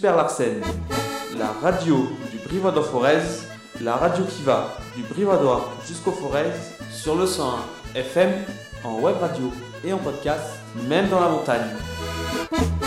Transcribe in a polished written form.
Super Larsen, la radio du Brivadois-Forez, la radio qui va du Brivadois jusqu'au Forez, sur le 101 FM, en web radio et en podcast, même dans la montagne.